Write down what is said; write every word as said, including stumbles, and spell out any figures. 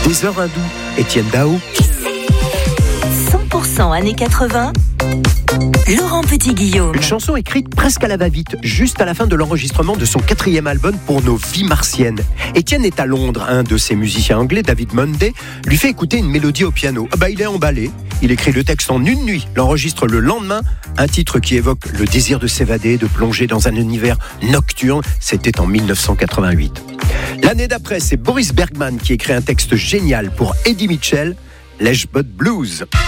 Des heures hindoues, Étienne Dao. cent pour cent années quatre-vingts, Laurent Petit-Guillaume. Une chanson écrite presque à la va-vite, juste à la fin de l'enregistrement de son quatrième album pour nos vies martiennes. Étienne est à Londres. Un de ses musiciens anglais, David Munday, lui fait écouter une mélodie au piano. Ah bah, il est emballé. Il écrit le texte en une nuit, l'enregistre le lendemain. Un titre qui évoque le désir de s'évader, de plonger dans un univers nocturne. C'était en dix-neuf cent quatre-vingt-huit. L'année d'après, c'est Boris Bergman qui écrit un texte génial pour Eddie Mitchell, Lashbot Blues.